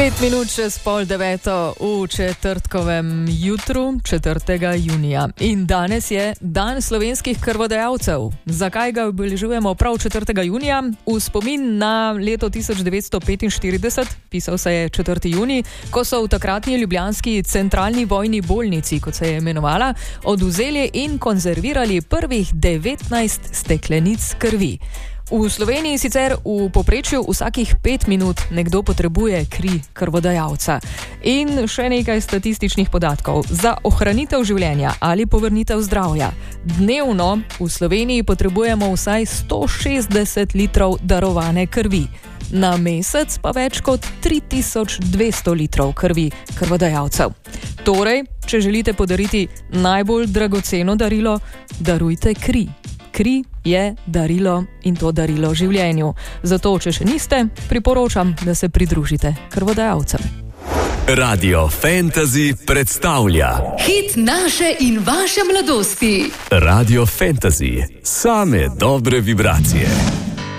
5 minut čez 8:30 v četrtkovem jutru, 4. junija. In danes je dan slovenskih krvodajalcev. Zakaj ga obeležujemo prav 4. junija? V spomin na leto 1945, pisal se je 4. junij, ko so v takratni ljubljanski centralni vojni bolnici, kot se je imenovala, odvzeli in konzervirali prvih 19 steklenic krvi. V Sloveniji sicer v povprečju vsakih 5 minut nekdo potrebuje kri krvodajalca. In še nekaj statističnih podatkov. Za ohranitev življenja ali povrnitev zdravja dnevno v Sloveniji potrebujemo vsaj 160 litrov darovane krvi. Na mesec pa več kot 3200 litrov krvi krvodajalcev. Torej, če želite podariti najbolj dragoceno darilo, darujte kri. Kri je darilo in to darilo življenju. Zato, če še niste, priporočam, da se pridružite krvodajalcem. Radio Fantasy predstavlja hit naše in vaše mladosti. Radio Fantasy, same dobre vibracije.